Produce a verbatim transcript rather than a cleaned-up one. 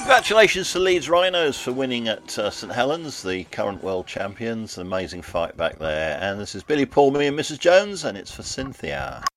Congratulations to Leeds Rhinos for winning at uh, St Helens, the current world champions. An amazing fight back there. And this is Billy Paul, me and Missus Jones, and it's for Cynthia.